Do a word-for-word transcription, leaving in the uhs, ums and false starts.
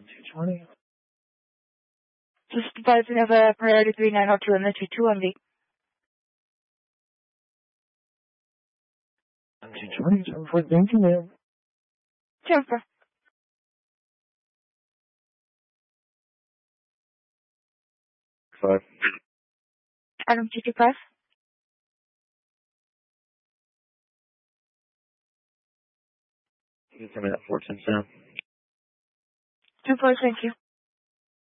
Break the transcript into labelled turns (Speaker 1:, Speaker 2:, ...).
Speaker 1: two twenty.
Speaker 2: Just advising of a priority three nine oh two and then two two M D.
Speaker 1: two twenty, seven four, thank you, ma'am.
Speaker 2: Jennifer.
Speaker 1: Five.
Speaker 2: Item two two five.
Speaker 1: You can tell me that four ten sound.
Speaker 2: Two four, thank you.